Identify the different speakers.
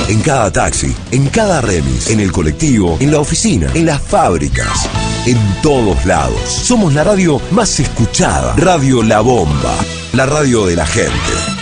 Speaker 1: En cada taxi, en cada remis, en el colectivo, en la oficina, en las fábricas, en todos lados. Somos la radio más escuchada. Radio La Bomba, la radio de la gente.